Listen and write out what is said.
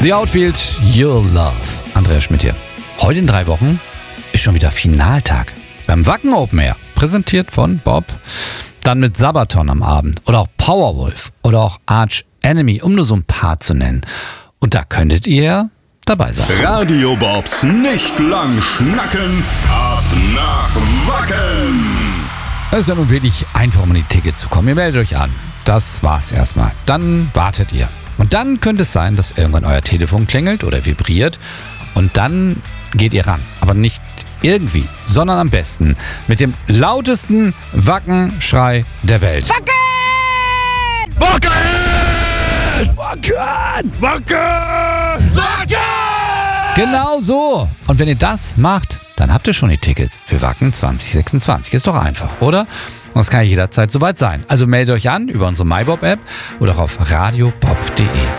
The Outfield, Your Love. Andreas Schmidt hier. Heute in 3 Wochen ist schon wieder Finaltag beim Wacken Open Air. Präsentiert von Bob. Dann mit Sabaton am Abend oder auch Powerwolf oder auch Arch Enemy, um nur so ein paar zu nennen. Und da könntet ihr dabei sein. Radio Bobs nicht lang schnacken, ab nach Wacken. Es ist ja nun wirklich einfach, um an die Tickets zu kommen. Ihr meldet euch an. Das war's erstmal. Dann wartet ihr. Und dann könnte es sein, dass irgendwann euer Telefon klingelt oder vibriert. Und dann geht ihr ran. Aber nicht irgendwie, sondern am besten mit dem lautesten Wackenschrei der Welt. Wacken! Wacken! Wacken! Wacken! Wacken! Genau so. Und wenn ihr das macht, dann habt ihr schon die Tickets für Wacken 2026. Ist doch einfach, oder? Und das kann ja jederzeit soweit sein. Also meldet euch an über unsere MyBob-App oder auch auf radiobob.de.